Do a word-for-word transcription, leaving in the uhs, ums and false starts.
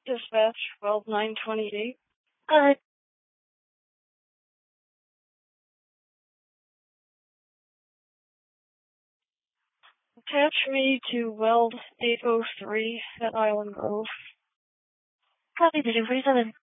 Dispatch twelve nine twenty-eight. Uh, Attach me to Weld eight oh three at Island Grove. copy, Vision forty-seven.